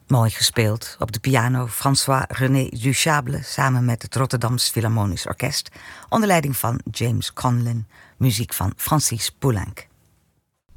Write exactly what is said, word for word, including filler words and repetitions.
Mooi gespeeld. Op de piano François-René Duchable samen met het Rotterdams Philharmonisch Orkest onder leiding van James Conlon, muziek van Francis Poulenc.